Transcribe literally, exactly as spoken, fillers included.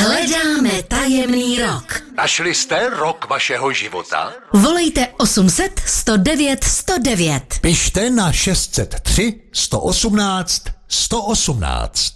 Hledáme tajemný rok. Našli jste rok vašeho života? Volejte osm set sto devět sto devět. Pište na šest set tři sto osmnáct sto osmnáct.